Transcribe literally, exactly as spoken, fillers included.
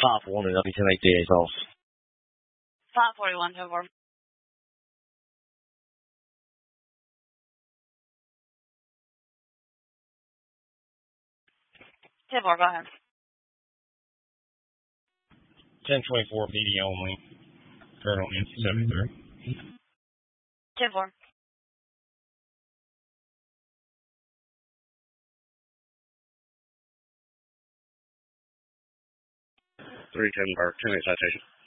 five one and W ten eight D A false. five forty-one, ten four. ten four, go ahead. ten twenty-four P D only. Colonel N C seventy-three. ten four. three ten bar, ten eight citation.